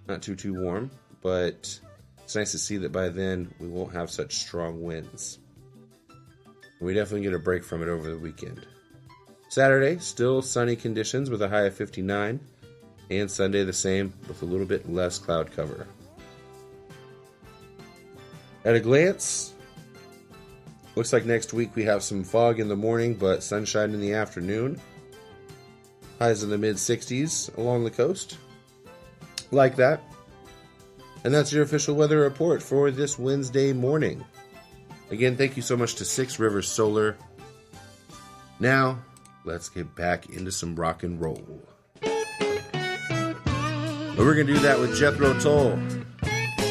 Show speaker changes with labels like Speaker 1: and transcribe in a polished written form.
Speaker 1: Not too warm, but it's nice to see that by then we won't have such strong winds. We definitely get a break from it over the weekend. Saturday, still sunny conditions with a high of 59, and Sunday the same with a little bit less cloud cover. At a glance, looks like next week we have some fog in the morning, but sunshine in the afternoon. Highs in the mid-60s along the coast. Like that. And that's your official weather report for this Wednesday morning. Again, thank you so much to Six Rivers Solar. Now, let's get back into some rock and roll. And we're going to do that with Jethro Tull.